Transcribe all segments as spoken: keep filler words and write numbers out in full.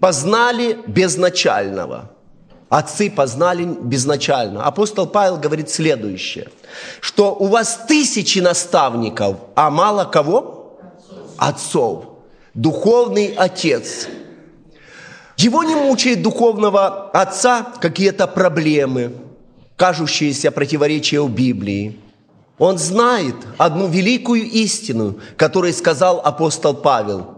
познали безначального. Отцы познали безначально. Апостол Павел говорит следующее, что у вас тысячи наставников, а мало кого? Отцов. Духовный отец. Его не мучает духовного отца какие-то проблемы, кажущиеся противоречия в Библии. Он знает одну великую истину, которую сказал апостол Павел.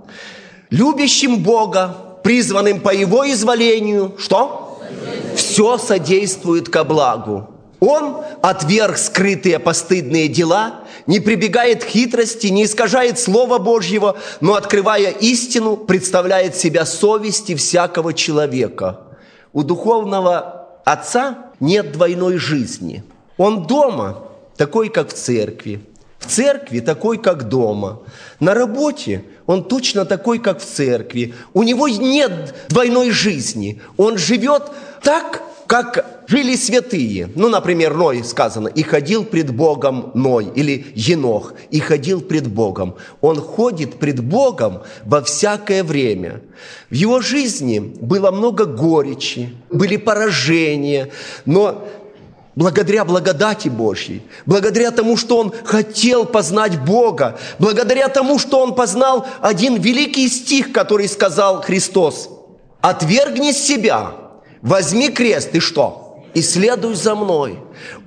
Любящим Бога, призванным по Его изволению, что? Все содействует ко благу. Он отверг скрытые постыдные дела, не прибегает к хитрости, не искажает Слова Божьего, но, открывая истину, представляет себя совести всякого человека. У духовного отца нет двойной жизни. Он дома такой, как в церкви. В церкви такой, как дома. На работе он точно такой, как в церкви. У него нет двойной жизни. Он живет так, как жили святые. Ну, например, Ной сказано, «И ходил пред Богом Ной», или Енох, «И ходил пред Богом». Он ходит пред Богом во всякое время. В его жизни было много горечи, были поражения, но благодаря благодати Божьей, благодаря тому, что он хотел познать Бога, благодаря тому, что он познал один великий стих, который сказал Христос, «Отвергни себя, возьми крест и что? И следуй за мной».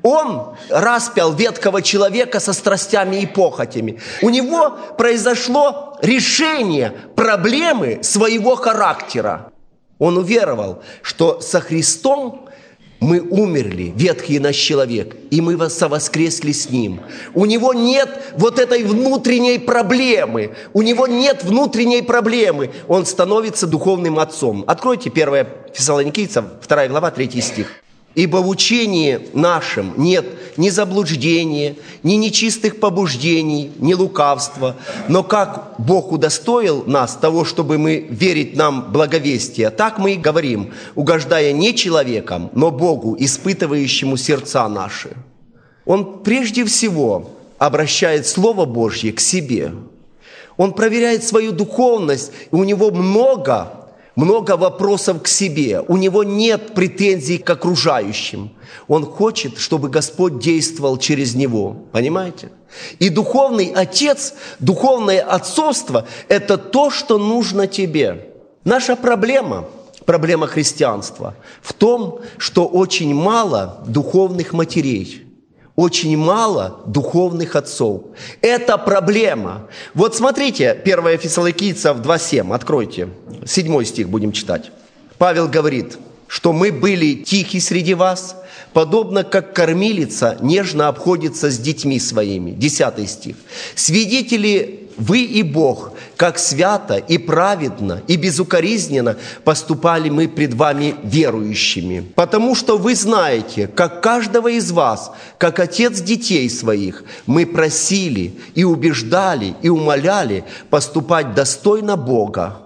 Он распял ветхого человека со страстями и похотями. У него произошло решение проблемы своего характера. Он уверовал, что со Христом мы умерли, ветхий наш человек, и мы совоскресли с Ним. У него нет вот этой внутренней проблемы. У него нет внутренней проблемы. Он становится духовным отцом. Откройте первое Фессалоникийцам, вторая глава, третий стих. «Ибо в учении нашем нет ни заблуждения, ни нечистых побуждений, ни лукавства, но как Бог удостоил нас того, чтобы мы верить нам благовестие, так мы и говорим, угождая не человеком, но Богу, испытывающему сердца наши». Он прежде всего обращает Слово Божье к себе. Он проверяет свою духовность, и у него много Много вопросов к себе. У него нет претензий к окружающим. Он хочет, чтобы Господь действовал через него. Понимаете? И духовный отец, духовное отцовство – это то, что нужно тебе. Наша проблема, проблема христианства в том, что очень мало духовных матерей. Очень мало духовных отцов. Это проблема. Вот смотрите, первое Фессалоникийцам два семь, откройте. Седьмой стих будем читать. Павел говорит, что мы были тихи среди вас, подобно как кормилица нежно обходится с детьми своими. Десятый стих. Свидетели вы и Бог, как свято и праведно и безукоризненно поступали мы пред вами верующими. Потому что вы знаете, как каждого из вас, как отец детей своих, мы просили и убеждали и умоляли поступать достойно Бога.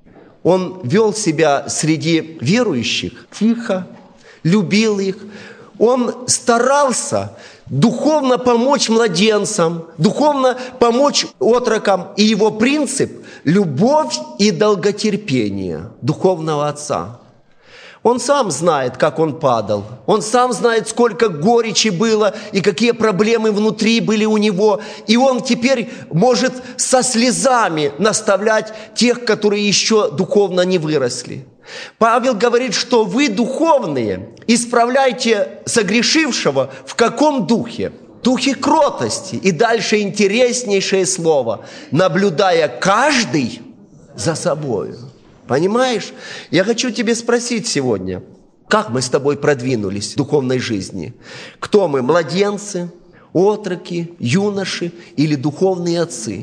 Он вел себя среди верующих тихо, любил их. Он старался духовно помочь младенцам, духовно помочь отрокам. И его принцип – любовь и долготерпение духовного отца. Он сам знает, как он падал. Он сам знает, сколько горечи было и какие проблемы внутри были у него. И он теперь может со слезами наставлять тех, которые еще духовно не выросли. Павел говорит, что вы, духовные, исправляйте согрешившего в каком духе? Духе кротости. И дальше интереснейшее слово. Наблюдая каждый за собою. Понимаешь? Я хочу тебе спросить сегодня, как мы с тобой продвинулись в духовной жизни? Кто мы, младенцы, отроки, юноши или духовные отцы?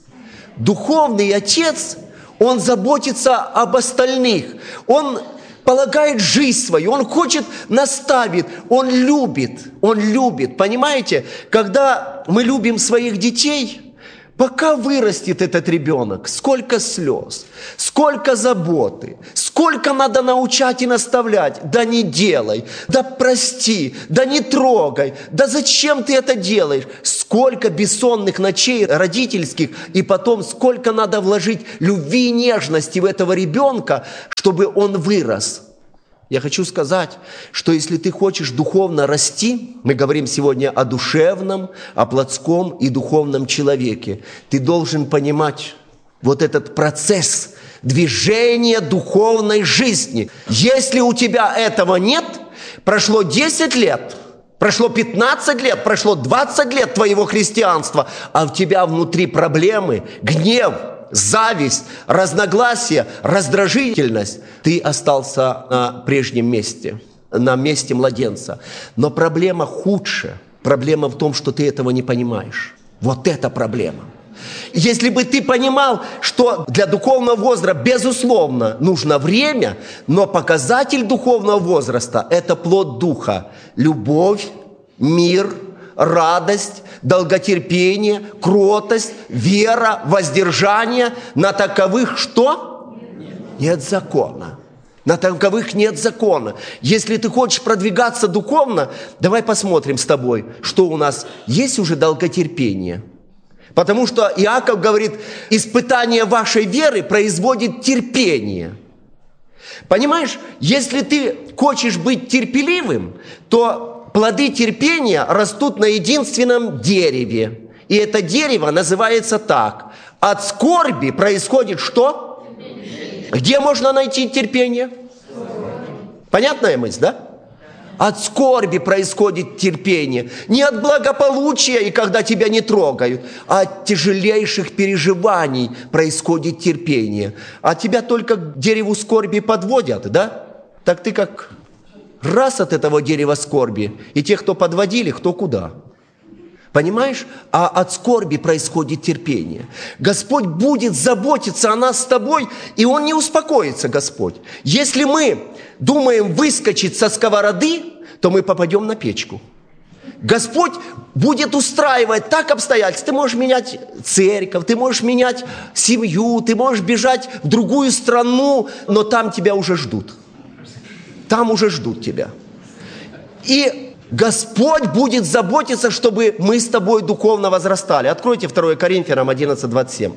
Духовный отец, он заботится об остальных. Он полагает жизнь свою, он хочет наставить, он любит, он любит. Понимаете? Когда мы любим своих детей, пока вырастет этот ребенок, сколько слез, сколько заботы, сколько Сколько надо научать и наставлять? Да не делай, да прости, да не трогай, да зачем ты это делаешь? Сколько бессонных ночей родительских, и потом сколько надо вложить любви и нежности в этого ребенка, чтобы он вырос. Я хочу сказать, что если ты хочешь духовно расти, мы говорим сегодня о душевном, о плотском и духовном человеке, ты должен понимать вот этот процесс движения духовной жизни. Если у тебя этого нет, прошло десять лет, прошло пятнадцать лет, прошло двадцать лет твоего христианства, а у тебя внутри проблемы, гнев, зависть, разногласия, раздражительность, ты остался на прежнем месте, на месте младенца. Но проблема худшая. Проблема в том, что ты этого не понимаешь. Вот это проблема. Если бы ты понимал, что для духовного возраста, безусловно, нужно время, но показатель духовного возраста – это плод духа. Любовь, мир, радость, долготерпение, кротость, вера, воздержание. На таковых что? Нет закона. На таковых нет закона. Если ты хочешь продвигаться духовно, давай посмотрим с тобой, что у нас есть уже долготерпение. Потому что Иаков говорит, испытание вашей веры производит терпение. Понимаешь, если ты хочешь быть терпеливым, то плоды терпения растут на единственном дереве. И это дерево называется так. От скорби происходит что? Где можно найти терпение? Понятная мысль, да? От скорби происходит терпение. Не от благополучия, и когда тебя не трогают, а от тяжелейших переживаний происходит терпение. А тебя только к дереву скорби подводят, да? Так ты как раз от этого дерева скорби. И те, кто подводили, кто куда. Понимаешь? А от скорби происходит терпение. Господь будет заботиться о нас с тобой, и Он не успокоится, Господь. Если мы думаем выскочить со сковороды, то мы попадем на печку. Господь будет устраивать так обстоятельства. Ты можешь менять церковь, ты можешь менять семью, ты можешь бежать в другую страну, но там тебя уже ждут. Там уже ждут тебя. И Господь будет заботиться, чтобы мы с тобой духовно возрастали. Откройте второе Коринфянам одиннадцать двадцать семь.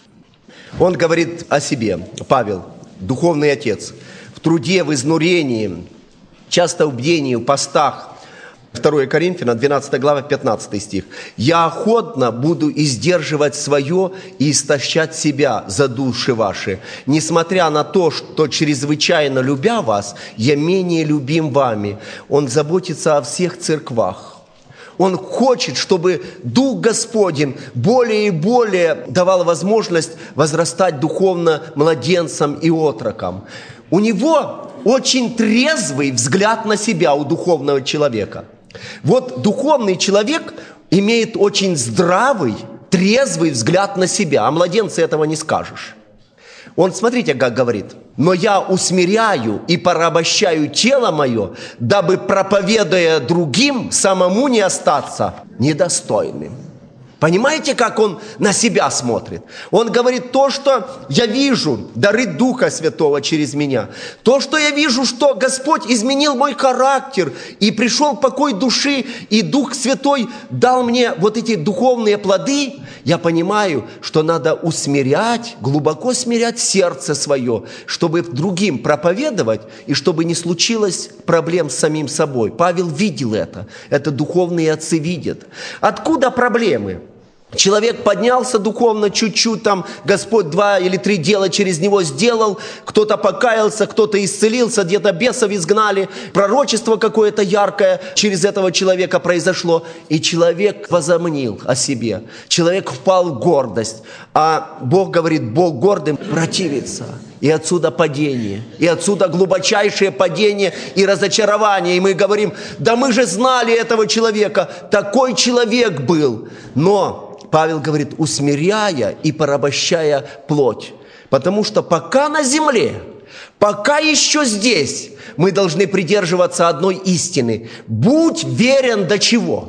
Он говорит о себе, Павел, духовный отец. В труде, в изнурении, часто в бдении, в постах. второе Коринфянам, двенадцатая глава, пятнадцатый стих. «Я охотно буду издерживать свое и истощать себя за души ваши, несмотря на то, что чрезвычайно любя вас, я менее любим вами». Он заботится о всех церквах. Он хочет, чтобы Дух Господень более и более давал возможность возрастать духовно младенцам и отрокам. У него очень трезвый взгляд на себя у духовного человека. Вот духовный человек имеет очень здравый, трезвый взгляд на себя, а младенцы этого не скажешь. Он, смотрите, как говорит, «Но я усмиряю и порабощаю тело мое, дабы, проповедуя другим, самому не остаться недостойным». Понимаете, как он на себя смотрит? Он говорит, то, что я вижу, дары Духа Святого через меня. То, что я вижу, что Господь изменил мой характер, и пришел покой души, и Дух Святой дал мне вот эти духовные плоды, я понимаю, что надо усмирять, глубоко смирять сердце свое, чтобы другим проповедовать, и чтобы не случилось проблем с самим собой. Павел видел это. Это духовные отцы видят. Откуда проблемы? Человек поднялся духовно чуть-чуть, там Господь два или три дела через него сделал, кто-то покаялся, кто-то исцелился, где-то бесов изгнали, пророчество какое-то яркое через этого человека произошло, и человек возомнил о себе, человек впал в гордость, а Бог говорит, Бог гордым противится. И отсюда падение, и отсюда глубочайшее падение и разочарование. И мы говорим, да мы же знали этого человека, такой человек был, но... Павел говорит, усмиряя и порабощая плоть. Потому что пока на земле, пока еще здесь, мы должны придерживаться одной истины. Будь верен до чего?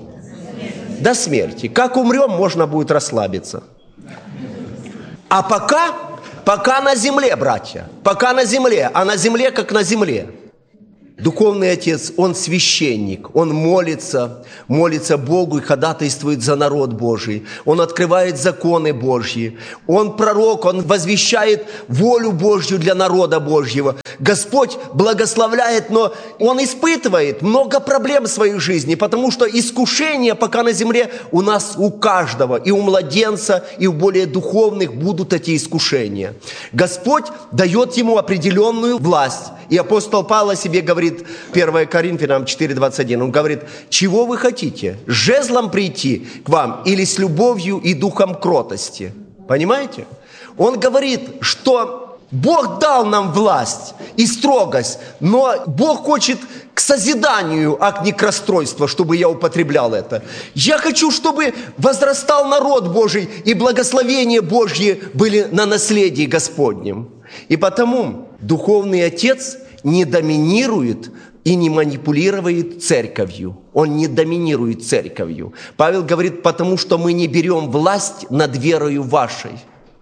До смерти. Как умрем, можно будет расслабиться. А пока Пока на земле, братья. Пока на земле. А на земле, как на земле. Духовный отец, он священник, он молится, молится Богу и ходатайствует за народ Божий. Он открывает законы Божьи. Он пророк, он возвещает волю Божью для народа Божьего. Господь благословляет, но он испытывает много проблем в своей жизни, потому что искушения пока на земле у нас у каждого, и у младенца, и у более духовных будут эти искушения. Господь дает ему определенную власть. И апостол Павел о себе говорит, первое Коринфянам четыре двадцать один, он говорит: чего вы хотите? С жезлом прийти к вам или с любовью и духом кротости? Понимаете? Он говорит, что Бог дал нам власть и строгость, но Бог хочет к созиданию, а не к расстройству, чтобы я употреблял это. Я хочу, чтобы возрастал народ Божий, и благословения Божьи были на наследии Господнем. И потому духовный отец не доминирует и не манипулирует церковью. Он не доминирует церковью. Павел говорит, потому что мы не берем власть над верою вашей.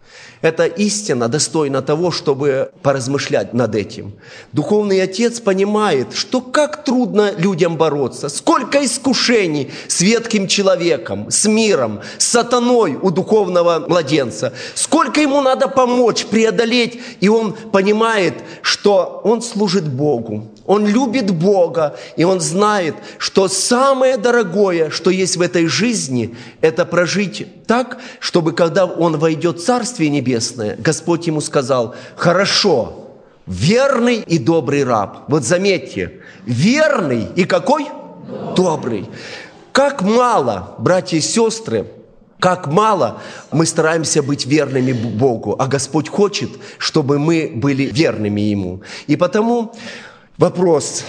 Эта истина достойна того, чтобы поразмышлять над этим. Духовный отец понимает, что как трудно людям бороться, сколько искушений с ветхим человеком, с миром, с сатаной у духовного младенца, сколько ему надо помочь, преодолеть, и он понимает, что он служит Богу. Он любит Бога, и он знает, что самое дорогое, что есть в этой жизни, это прожить так, чтобы когда он войдет в Царствие Небесное, Господь ему сказал: хорошо, верный и добрый раб. Вот заметьте, верный и какой? Добрый. Как мало, братья и сестры, как мало мы стараемся быть верными Богу, а Господь хочет, чтобы мы были верными Ему. И потому вопрос: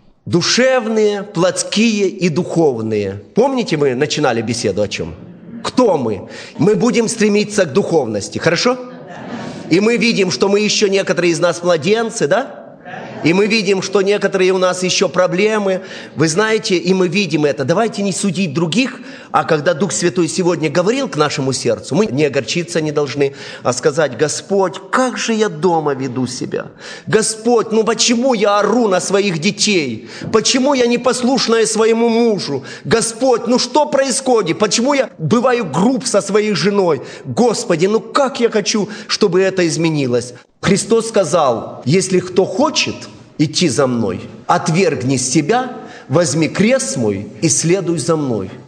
душевные, плотские и духовные. Помните, мы начинали беседу о чем? Кто мы? Мы будем стремиться к духовности, хорошо? И мы видим, что мы еще некоторые из нас младенцы, да? И мы видим, что некоторые у нас еще проблемы. Вы знаете, и мы видим это. Давайте не судить других, а когда Дух Святой сегодня говорил к нашему сердцу, мы не огорчиться не должны, а сказать: Господь, как же я дома веду себя? Господь, ну почему я ору на своих детей? Почему я непослушная своему мужу? Господь, ну что происходит? Почему я бываю груб со своей женой? Господи, ну как я хочу, чтобы это изменилось? Христос сказал: если кто хочет идти за мной, отвергни себя, возьми крест мой и следуй за мной.